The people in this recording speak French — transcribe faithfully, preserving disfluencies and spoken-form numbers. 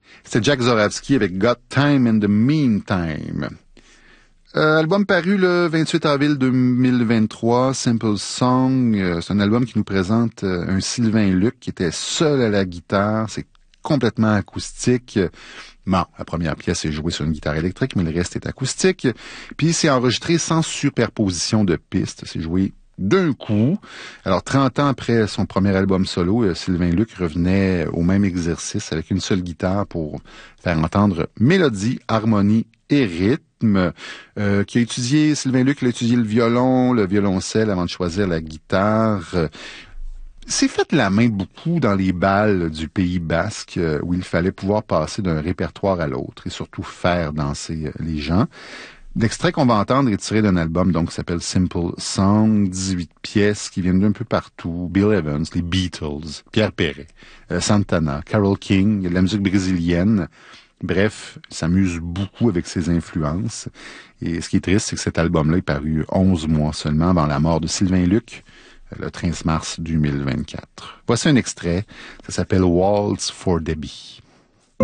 C'était Jack Zoravsky avec Got Time in the Meantime. Euh, album paru le vingt-huit avril deux mille vingt-trois, Simple Song. Euh, c'est un album qui nous présente euh, un Sylvain Luc qui était seul à la guitare. C'est complètement acoustique. Bon, la première pièce est jouée sur une guitare électrique, mais le reste est acoustique. Puis c'est enregistré sans superposition de pistes. C'est joué d'un coup. Alors, trente ans après son premier album solo, Sylvain Luc revenait au même exercice avec une seule guitare pour faire entendre mélodie, harmonie et rythme. Euh, qui a étudié, Sylvain Luc a étudié le violon, le violoncelle avant de choisir la guitare. C'est fait la main beaucoup dans les bals du Pays basque où il fallait pouvoir passer d'un répertoire à l'autre et surtout faire danser les gens. L'extrait qu'on va entendre est tiré d'un album donc qui s'appelle Simple Song, dix-huit pièces qui viennent d'un peu partout. Bill Evans, les Beatles, Pierre Perret, euh, Santana, Carole King, de la musique brésilienne. Bref, il s'amuse beaucoup avec ses influences. Et ce qui est triste, c'est que cet album-là est paru onze mois seulement avant la mort de Sylvain Luc, le treize mars deux mille vingt-quatre. Voici un extrait, ça s'appelle Waltz for Debbie.